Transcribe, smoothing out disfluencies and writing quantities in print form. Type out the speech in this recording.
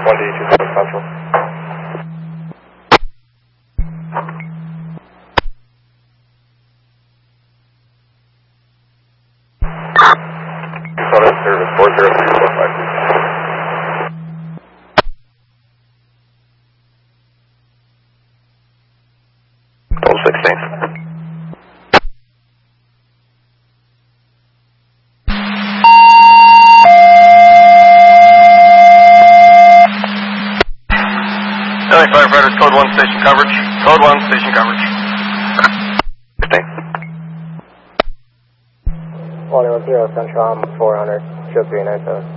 1D 27 Central. Tucson in service 40345. 16. LA firefighters, code 1 station coverage. Code 1 station coverage. 16. 110 Central, I'm 400, show 397.